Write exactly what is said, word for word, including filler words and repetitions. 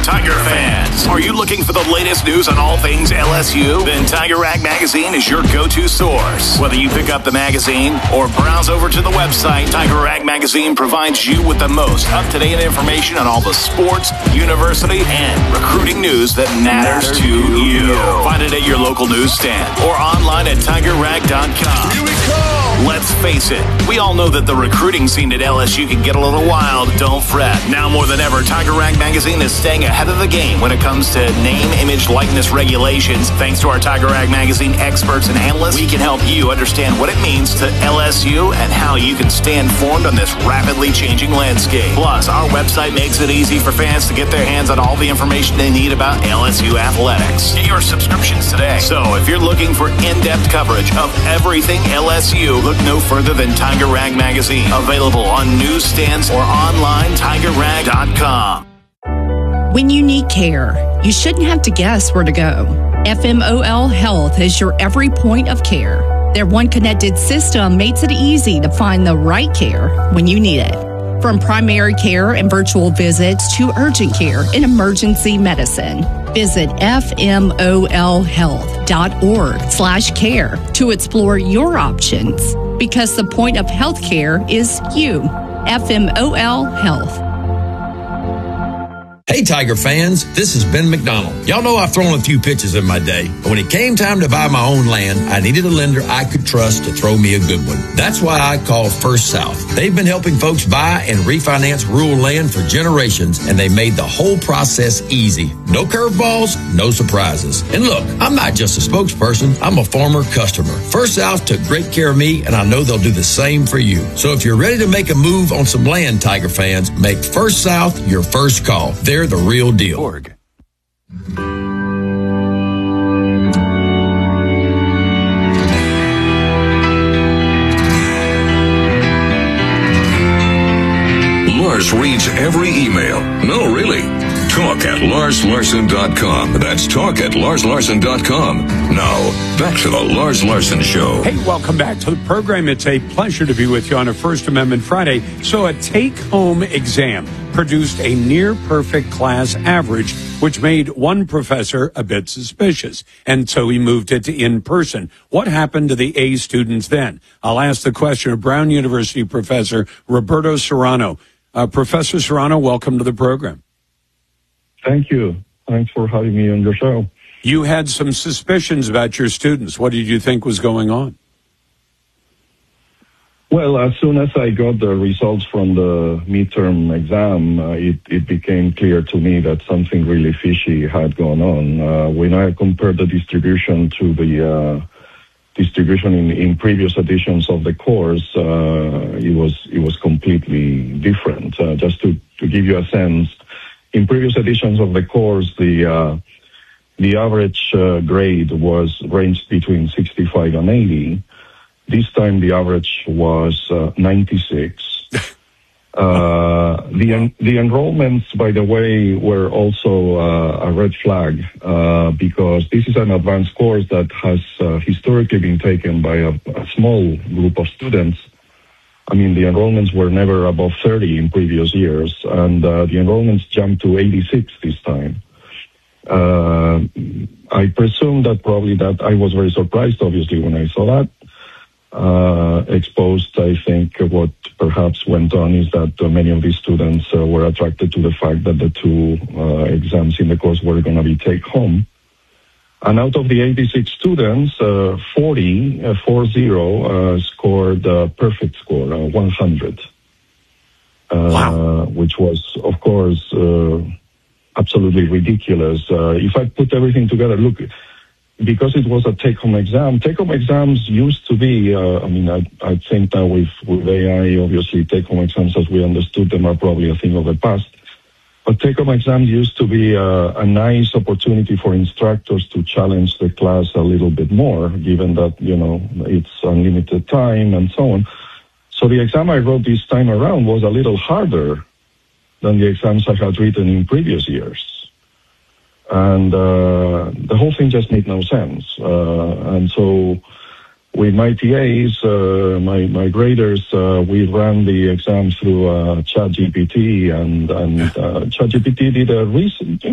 Tiger fans, are you looking for the latest news on all things L S U? Then Tiger Rag Magazine is your go-to source. Whether you pick up the magazine or browse over to the website, Tiger Rag Magazine provides you with the most up-to-date information on all the sports, university, and recruiting news that matters to you. Find it at your local newsstand or online at tiger rag dot com. Here we go! Let's face it, we all know that the recruiting scene at L S U can get a little wild. Don't fret. Now more than ever, Tiger Rag Magazine is staying ahead of the game when it comes to name, image, likeness regulations. Thanks to our Tiger Rag Magazine experts and analysts, we can help you understand what it means to L S U and how you can stay informed on this rapidly changing landscape. Plus, our website makes it easy for fans to get their hands on all the information they need about L S U athletics. Get your subscriptions today. So if you're looking for in-depth coverage of everything L S U, look no further than Tiger Rag Magazine. Available on newsstands or online, tiger rag dot com. When you need care, you shouldn't have to guess where to go. F M O L Health is your every point of care. Their one connected system makes it easy to find the right care when you need it. From primary care and virtual visits to urgent care and emergency medicine. Visit F M O L health dot org slash care to explore your options, because the point of healthcare is you. F M O L Health. Hey, Tiger fans, this is Ben McDonald. Y'all know I've thrown a few pitches in my day, but when it came time to buy my own land, I needed a lender I could trust to throw me a good one. That's why I called First South. They've been helping folks buy and refinance rural land for generations, and they made the whole process easy. No curveballs, no surprises. And look, I'm not just a spokesperson, I'm a former customer. First South took great care of me, and I know they'll do the same for you. So if you're ready to make a move on some land, Tiger fans, make First South your first call. They're the real deal. Org. Lars reads every email. No, really. Talk at lars larson dot com. That's talk at lars larson dot com. Now, back to the Lars Larson Show. Hey, welcome back to the program. It's a pleasure to be with you on a First Amendment Friday. So a take-home exam produced a near-perfect class average, which made one professor a bit suspicious. And so he moved it to in-person. What happened to the A students then? I'll ask the question of Brown University professor Roberto Serrano. Uh, Professor Serrano, welcome to the program. Thank you. Thanks for having me on your show. You had some suspicions about your students. What did you think was going on? Well, as soon as I got the results from the midterm exam, uh, it, it became clear to me that something really fishy had gone on. Uh, when I compared the distribution to the uh, distribution in, in previous editions of the course, uh, it was it was completely different. Uh, just to, to give you a sense, in previous editions of the course, the uh, the average uh, grade was ranged between sixty-five and eighty. This time the average was uh, ninety-six. uh, the en- the enrollments, by the way, were also uh, a red flag uh, because this is an advanced course that has uh, historically been taken by a, a small group of students. I mean, the enrollments were never above thirty in previous years, and uh, the enrollments jumped to eighty-six this time. Uh, I presume that probably that I was very surprised, obviously, when I saw that. Uh, exposed, I think, what perhaps went on is that uh, many of these students uh, were attracted to the fact that the two uh, exams in the course were going to be take home. And out of the eighty-six students, uh, forty, uh, forty, uh, scored a perfect score, uh, one hundred. Uh, wow. Which was, of course, uh, absolutely ridiculous. Uh, if I put everything together, look, because it was a take-home exam, take-home exams used to be, uh, I mean, I, I think now with, with A I, obviously, take-home exams as we understood them are probably a thing of the past. But take-home exams used to be a, a nice opportunity for instructors to challenge the class a little bit more, given that, you know, it's unlimited time and so on. So the exam I wrote this time around was a little harder than the exams I had written in previous years. And uh, the whole thing just made no sense. Uh, and so with my T As, uh, my, my graders, uh, we ran the exam through uh, ChatGPT, and, and uh, ChatGPT did a recent,